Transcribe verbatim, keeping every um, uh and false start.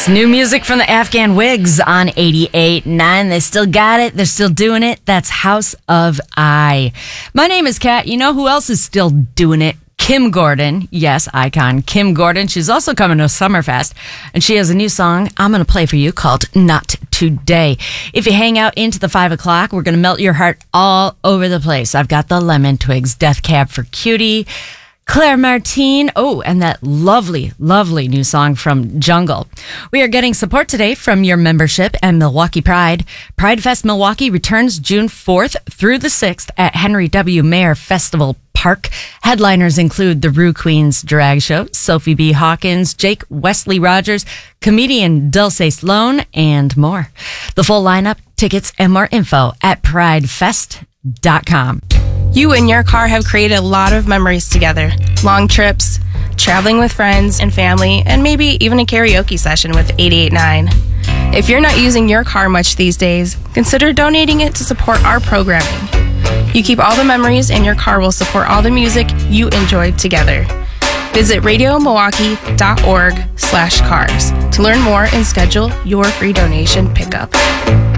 New music from the Afghan Wigs on eighty-eight point nine. They still got it. They're still doing it. That's House of I. My name is Kat. You know who else is still doing it? Kim Gordon. Yes, icon Kim Gordon. She's also coming to Summerfest, and she has a new song I'm going to play for you called Not Today. If you hang out into the five o'clock, we're going to melt your heart all over the place. I've got the Lemon Twigs, Death Cab for Cutie, Claire Martine. Oh, and that lovely, lovely new song from Jungle. We are getting support today from your membership and Milwaukee Pride. Pride Fest Milwaukee returns June fourth through the sixth at Henry W. Mayer Festival Park. Headliners include the Rue Queens Drag Show, Sophie B. Hawkins, Jake Wesley Rogers, comedian Dulce Sloan, and more. The full lineup, tickets, and more info at pride fest dot com. You and your car have created a lot of memories together. Long trips, traveling with friends and family, and maybe even a karaoke session with eighty-eight point nine. If you're not using your car much these days, consider donating it to support our programming. You keep all the memories, and your car will support all the music you enjoyed together. Visit radio milwaukee dot org slash cars to learn more and schedule your free donation pickup.